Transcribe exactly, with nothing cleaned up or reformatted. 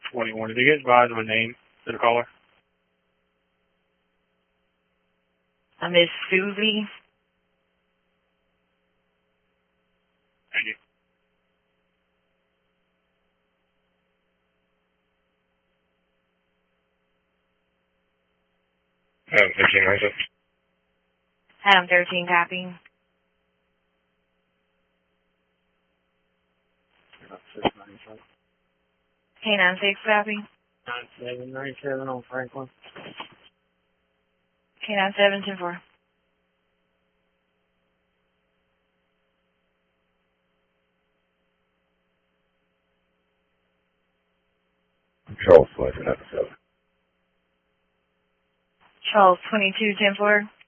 twenty-one. Did you get advised of a name to the caller? Uh, Miss Susie. Thank you. Um, thirteen ninety-seven. Adam thirteen copy. six ninety-seven. K nine six copy. nine seven nine seven on Franklin. K nine seven ten four. Charles Fletcher, ninety-seven. Charles twenty-two ten four.